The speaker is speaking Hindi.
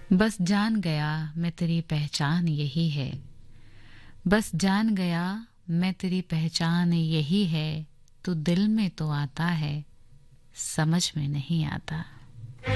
बस जान गया मैं तेरी पहचान यही है, बस जान गया मैं तेरी पहचान यही है, तू दिल में तो आता है, समझ में नहीं आता।